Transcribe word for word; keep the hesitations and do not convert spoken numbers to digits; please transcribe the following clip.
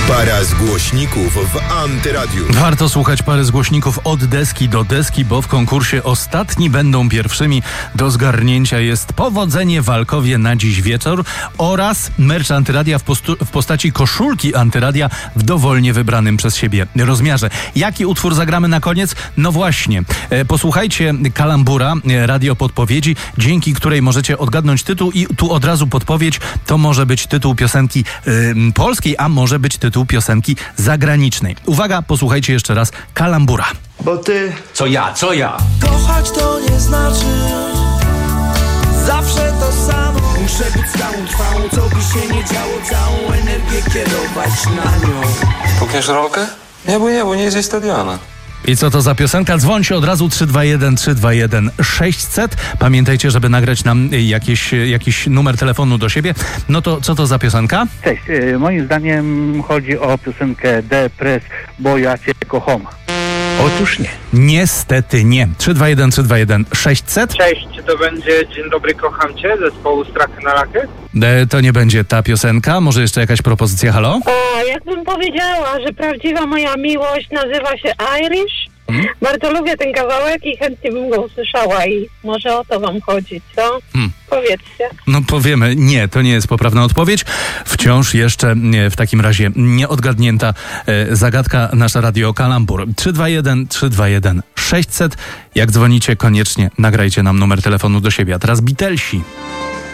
Para z głośników w Antyradiu. Warto słuchać pary z głośników od deski do deski, bo w konkursie ostatni będą pierwszymi. Do zgarnięcia jest powodzenie w Walkowie na dziś wieczór oraz merch Antyradia w, postu- w postaci koszulki Antyradia w dowolnie wybranym przez siebie rozmiarze. Jaki utwór zagramy na koniec? No właśnie, e, posłuchajcie Kalambura, e, radio podpowiedzi, dzięki której możecie odgadnąć tytuł i tu od razu podpowiedź, to może być tytuł piosenki e, polskiej, a może być tytuł piosenki zagranicznej. Uwaga, posłuchajcie jeszcze raz Kalambura. Bo ty... Co ja, co ja? Kochać to nie znaczy zawsze to samo. Muszę być stałą trwałą, co by się nie działo, całą energię kierować na nią. Pukniesz rolkę? Nie, bo nie, bo nie jest stadiona. I co to za piosenka? Dzwońcie od razu trzy dwa jeden trzy dwa jeden sześćset. Pamiętajcie, żeby nagrać nam jakieś, jakiś numer telefonu do siebie. No to co to za piosenka? Cześć, e, moim zdaniem chodzi o piosenkę Depres, bo ja cię kocham. Otóż nie. Niestety nie. trzy dwa jeden trzy dwa jeden sześćset. Cześć, czy to będzie Dzień dobry, kocham cię zespołu Strachy na lachy? E, to nie będzie ta piosenka. Może jeszcze jakaś propozycja, halo? O, jakbym powiedziała, że prawdziwa moja miłość nazywa się Irish. Hmm? Bardzo lubię ten kawałek i chętnie bym go usłyszała i może o to wam chodzi, co? Hmm. Powiedzcie. No powiemy, nie, to nie jest poprawna odpowiedź. Wciąż jeszcze nie, w takim razie nieodgadnięta e, zagadka nasza radio Kalambur. trzy dwa jeden trzy dwa jeden sześćset. Jak dzwonicie, koniecznie nagrajcie nam numer telefonu do siebie. A teraz Beatlesi.